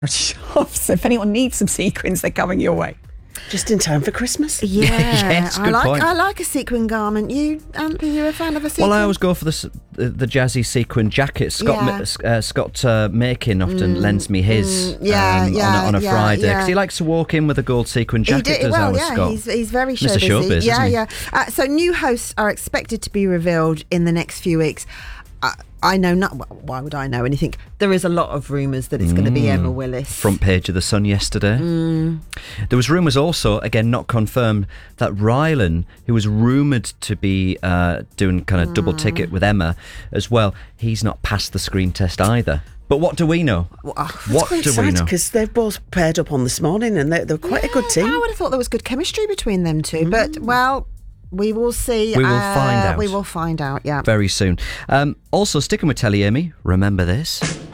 So if anyone needs some sequins, they're coming your way. Just in time for Christmas. Yeah, Yes, good point. I like a sequin garment. You, Anthony, you're a fan of a sequin? Well, I always go for the jazzy sequin jacket. Scott Makin often lends me his on a Friday because he likes to walk in with a gold sequin jacket. Scott. He's very Mr. showbizy. Showbiz, isn't he? So new hosts are expected to be revealed in the next few weeks. I know not. Why would I know anything? There is a lot of rumours that it's going to be Emma Willis. Front page of the Sun yesterday. There was rumours also, again not confirmed, that Rylan, who was rumoured to be doing kind of double ticket with Emma as well, he's not passed the screen test either. But what do we know? What do we know? Because they've both paired up on this morning and they're quite a good team. I would have thought there was good chemistry between them two, but well. We will see. We will find out. We will find out, yeah. Very soon. Also, sticking with Telly Amy, remember this.